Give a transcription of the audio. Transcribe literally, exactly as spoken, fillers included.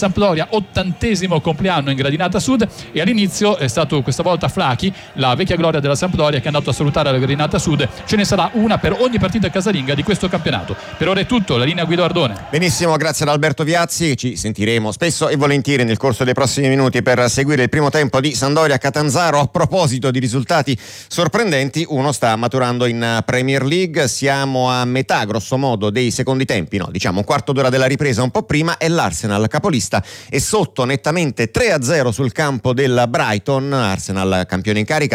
Sampdoria, ottantesimo compleanno in gradinata sud, e all'inizio è stato questa volta Flachi, la vecchia gloria della Sampdoria, che è andato a salutare la gradinata sud. Ce ne sarà una per ogni partita casalinga di questo campionato. Per ora è tutto, la linea Guido Ardone. Benissimo, grazie ad Alberto Viazzi. Ci sentiremo spesso e volentieri nel corso dei prossimi minuti per seguire il primo tempo di Sampdoria Catanzaro. A proposito di risultati sorprendenti, uno sta maturando in Premier League. Siamo a metà grosso modo dei secondi tempi, no, diciamo un quarto d'ora della ripresa, un po' prima, e l'Arsenal capolista è sotto nettamente tre a zero sul campo del Brighton. Arsenal campione in carica